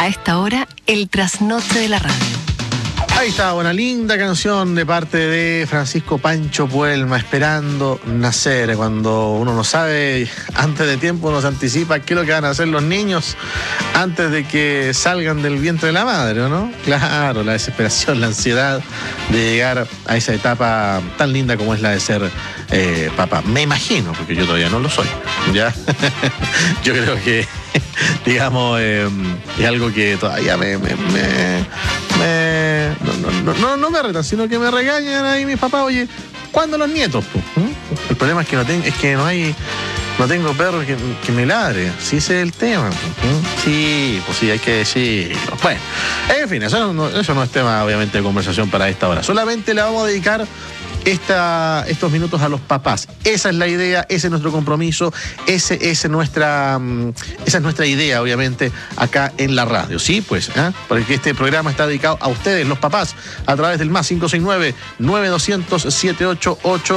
A esta hora, el trasnoche de la radio. Ahí está, una linda canción de parte de Francisco Pancho Puelma, Esperando Nacer. Cuando uno no sabe, antes de tiempo uno se anticipa qué es lo que van a hacer los niños antes de que salgan del vientre de la madre, ¿no? Claro, la desesperación, la ansiedad de llegar a esa etapa tan linda como es la de ser papá. Me imagino, porque yo todavía no lo soy, ¿ya? Yo creo que, digamos, es algo que todavía no me retan, sino que me regañan ahí mis papás. Oye, ¿cuándo los nietos? El problema es que no tengo perro que me ladre. Sí, ese es el tema. Sí, pues sí, hay que decirlo. Bueno, en fin, eso no es tema, obviamente, de conversación para esta hora. Solamente le vamos a dedicar estos minutos a los papás. Esa es la idea, ese es nuestro compromiso, esa es nuestra idea, obviamente, acá en la radio. Sí, pues, porque este programa está dedicado a ustedes, los papás, a través del +569-9200-788.